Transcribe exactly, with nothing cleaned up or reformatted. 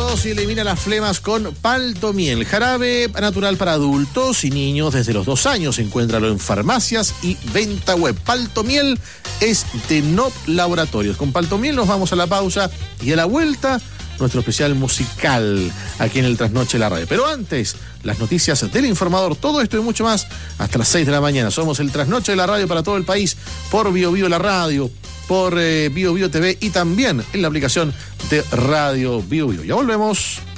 resfriados y elimina las flemas con Paltomiel, jarabe natural para adultos y niños desde los dos años. Encuéntralo en farmacias y venta web. Paltomiel es de N O P Laboratorios. Con Paltomiel nos vamos a la pausa y a la vuelta nuestro especial musical aquí en el Trasnoche de la Radio. Pero antes, las noticias del informador, todo esto y mucho más hasta las seis de la mañana. Somos el Trasnoche de la Radio para todo el país por Bio Bio la Radio, por eh, Bio Bio T V y también en la aplicación de Radio Bio Bio. Ya volvemos.